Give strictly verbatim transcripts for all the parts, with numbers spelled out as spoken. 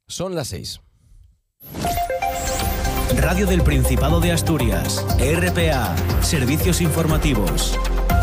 Son las seis. Radio del Principado de Asturias, R P A, Servicios Informativos.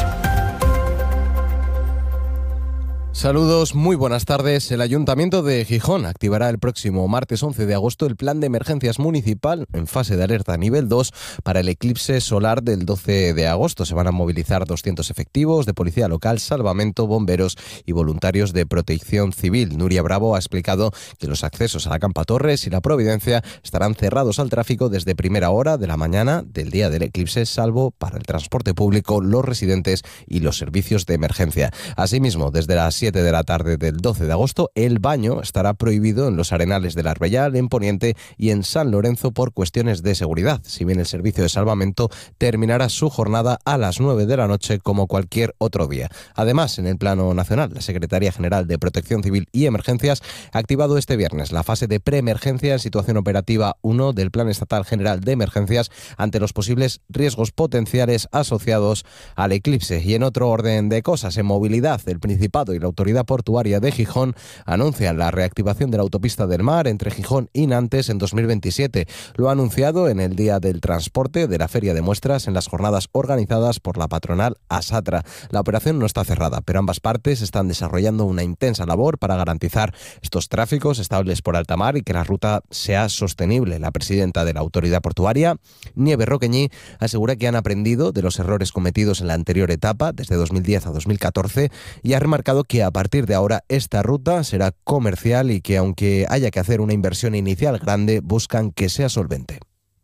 Saludos, muy buenas tardes. El Ayuntamiento de Gijón activará el próximo martes once de agosto el plan de emergencias municipal en fase de alerta nivel dos para el eclipse solar del doce de agosto. Se van a movilizar doscientos efectivos de policía local, salvamento, bomberos y voluntarios de protección civil. Nuria Bravo ha explicado que los accesos a la Campa Torres y la Providencia estarán cerrados al tráfico desde primera hora de la mañana del día del eclipse, salvo para el transporte público, los residentes y los servicios de emergencia. Asimismo, desde las siete de la tarde del doce de agosto, el baño estará prohibido en los arenales del Arbellal, en Poniente y en San Lorenzo por cuestiones de seguridad. Si bien el servicio de salvamento terminará su jornada a las nueve de la noche como cualquier otro día. Además, en el plano nacional, la Secretaría General de Protección Civil y Emergencias ha activado este viernes la fase de preemergencia en situación operativa uno del Plan Estatal General de Emergencias ante los posibles riesgos potenciales asociados al eclipse. Y en otro orden de cosas, en movilidad, el Principado y la Autoridad Portuaria de Gijón anuncian la reactivación de la autopista del Mar entre Gijón y Nantes en dos mil veintisiete. Lo ha anunciado en el Día del Transporte de la Feria de Muestras en las jornadas organizadas por la patronal ASATRA. La operación no está cerrada, pero ambas partes están desarrollando una intensa labor para garantizar estos tráficos estables por alta mar y que la ruta sea sostenible. La presidenta de la Autoridad Portuaria, Nieve Roqueñí, asegura que han aprendido de los errores cometidos en la anterior etapa, desde dos mil diez a dos mil catorce, y ha remarcado que a partir de ahora esta ruta será comercial y que aunque haya que hacer una inversión inicial grande, buscan que sea solvente.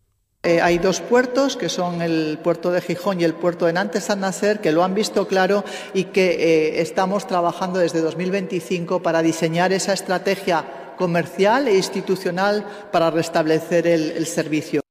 Eh, hay dos puertos, que son el puerto de Gijón y el puerto de Nantes San Nacer, que lo han visto claro y que eh, estamos trabajando desde dos mil veinticinco para diseñar esa estrategia comercial e institucional para restablecer el, el servicio.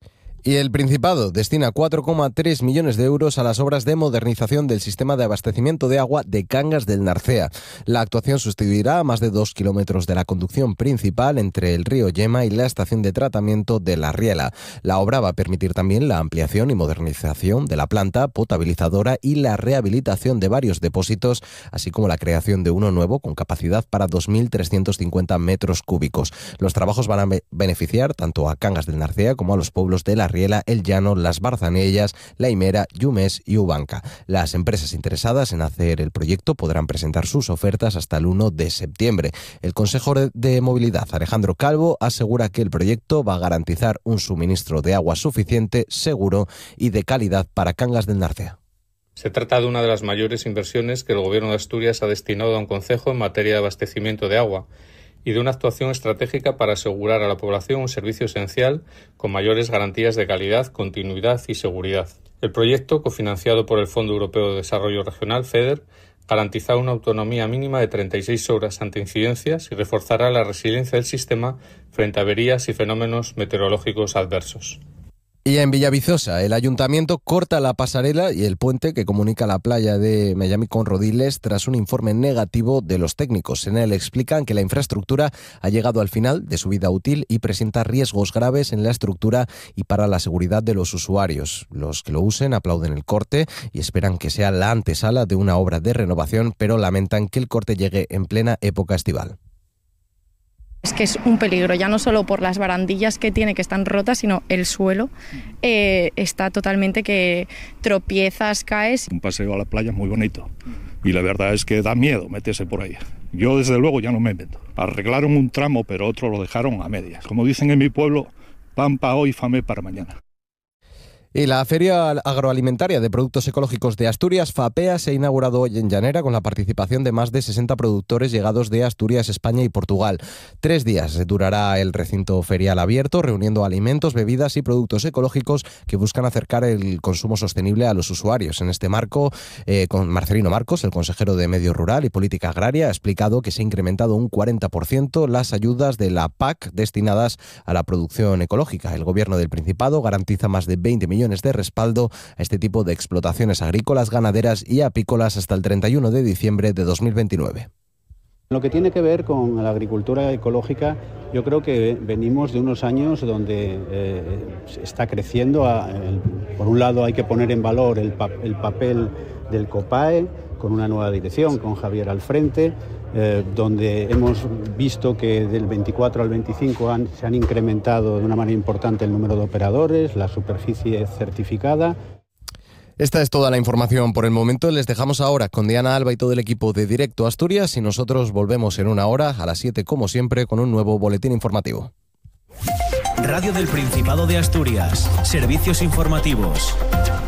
Y el Principado destina cuatro coma tres millones de euros a las obras de modernización del sistema de abastecimiento de agua de Cangas del Narcea. La actuación sustituirá a más de dos kilómetros de la conducción principal entre el río Yema y la estación de tratamiento de La Riela. La obra va a permitir también la ampliación y modernización de la planta potabilizadora y la rehabilitación de varios depósitos, así como la creación de uno nuevo con capacidad para dos mil trescientos cincuenta metros cúbicos. Los trabajos van a be- beneficiar tanto a Cangas del Narcea como a los pueblos de La Riela, El Llano, Las Barzanellas, La Himera, Yumes y Ubanca. Las empresas interesadas en hacer el proyecto podrán presentar sus ofertas hasta el uno de septiembre. El consejero de Movilidad, Alejandro Calvo, asegura que el proyecto va a garantizar un suministro de agua suficiente, seguro y de calidad para Cangas del Narcea. Se trata de una de las mayores inversiones que el Gobierno de Asturias ha destinado a un concejo en materia de abastecimiento de agua y de una actuación estratégica para asegurar a la población un servicio esencial con mayores garantías de calidad, continuidad y seguridad. El proyecto, cofinanciado por el Fondo Europeo de Desarrollo Regional, FEDER, garantizará una autonomía mínima de treinta y seis horas ante incidencias y reforzará la resiliencia del sistema frente a averías y fenómenos meteorológicos adversos. Y en Villaviciosa, el ayuntamiento corta la pasarela y el puente que comunica la playa de Miami con Rodiles tras un informe negativo de los técnicos. En él explican que la infraestructura ha llegado al final de su vida útil y presenta riesgos graves en la estructura y para la seguridad de los usuarios. Los que lo usen aplauden el corte y esperan que sea la antesala de una obra de renovación, pero lamentan que el corte llegue en plena época estival. Es que es un peligro, ya no solo por las barandillas que tiene, que están rotas, sino el suelo eh, está totalmente que tropiezas, caes. Un paseo a la playa muy bonito y la verdad es que da miedo meterse por ahí. Yo desde luego ya no me meto. Arreglaron un tramo pero otro lo dejaron a medias. Como dicen en mi pueblo, pan pa' hoy, fame para mañana. Y la Feria Agroalimentaria de Productos Ecológicos de Asturias, FAPEA, se ha inaugurado hoy en Llanera con la participación de más de sesenta productores llegados de Asturias, España y Portugal. Tres días durará el recinto ferial abierto, reuniendo alimentos, bebidas y productos ecológicos que buscan acercar el consumo sostenible a los usuarios. En este marco, eh, con Marcelino Marcos, el consejero de Medio Rural y Política Agraria, ha explicado que se ha incrementado un cuarenta por ciento las ayudas de la P A C destinadas a la producción ecológica. El Gobierno del Principado garantiza más de veinte millones de respaldo a este tipo de explotaciones agrícolas, ganaderas y apícolas hasta el treinta y uno de diciembre de dos mil veintinueve. Lo que tiene que ver con la agricultura ecológica, yo creo que venimos de unos años donde eh, está creciendo. A, el, por un lado hay que poner en valor el, pa, el papel del COPAE, con una nueva dirección, con Javier al frente. eh, donde hemos visto que del veinticuatro al veinticinco han, se han incrementado de una manera importante el número de operadores, la superficie certificada. Esta es toda la información por el momento. Les dejamos ahora con Diana Alba y todo el equipo de Directo Asturias y nosotros volvemos en una hora a las siete como siempre con un nuevo boletín informativo. Radio del Principado de Asturias. Servicios informativos.